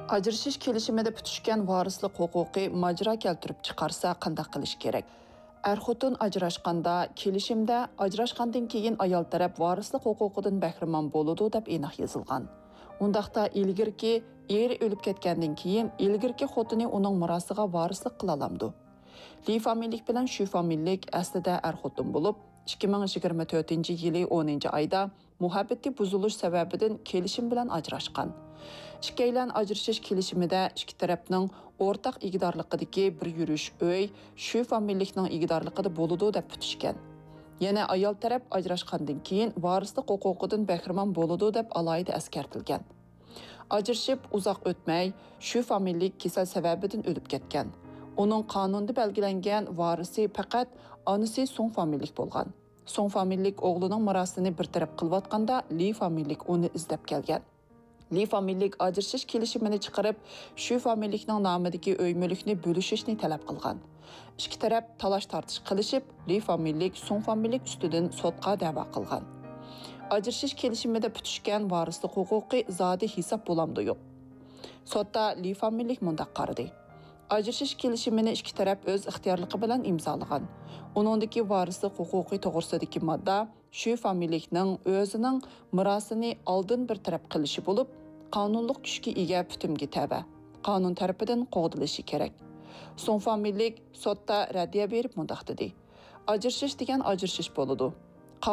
Ajrashish kelishimida putishgan varislik huquqi majra keltirib chiqarsa qanday qilish kerak? Er-xotin ajrashganda kelishimda ajrashgandan keyin ayol taraf varislik huquqidan bahramon bo'ladi deb aniq yozilgan. Undaqda ilgirki eri o'lib ketgandan keyin ilgirki xotini uning mirosiga varislik qila olamdi. Li familiyalik bilan shu familiyalik aslida er-xotin bo'lib 2024-yili 10-oyda muhabbati buzilish sababidan kelishim bilan ajrashgan. Ikkilan ajrashish kelishimida ikki tarafning o'rtaq igdorligidagi bir yurish uy shu familiyalikning igdorligida bo'ladi deb putishgan. Yana ayol taraf ajrashgandan keyin varislik huquqidan bahramon bo'ladi deb alohida eskartilgan. Ajrashib uzoq o'tmay shu familiyalik kasal sababidan o'lib ketgan. Onun qonunda belgilangan varisi faqat onasi so'ng familiyalik bo'lgan. So'ng familiyalik o'g'lining mirosini bir taraf qilayotganda Li familiyalik uni izlab kelgan. Li familiyalik ajrashish kelishimini chiqarib, shu familiyalikning nomidagi uy-mulkni bo'lishishni talab qilgan. Ikki taraf talash-tartish qilishib, Li familiyalik so'ng familiyalik ustidan sudga da'vo qilgan. Ajrashish kelishimida putishgan varislik huquqi zodi hisob bo'lamdi yo'q. Sudda Li familiyalik mundaq qaradi. Ajrashish kelishimini ikki taraf o'z ixtiyorligi bilan imzolagan. Uningdagi varislik huquqi to'g'risidagi modda shu familiyalikning o'zining mirosini oldin bir taraf qilishi bo'lib, qonunlik kuchga ega putimga tabe. Qonun tarafidan qo'g'dilishi kerak. So'ng familiyalik sudda raddiya berib mundaq dedi. Ajrashish degan ajrashish bo'ladi.